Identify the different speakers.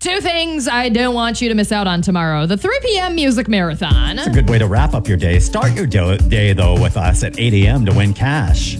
Speaker 1: Two things I don't want you to miss out on tomorrow. The 3 p.m. music marathon.
Speaker 2: It's a good way to wrap up your day. Start your day, though, with us at 8 a.m. to win cash.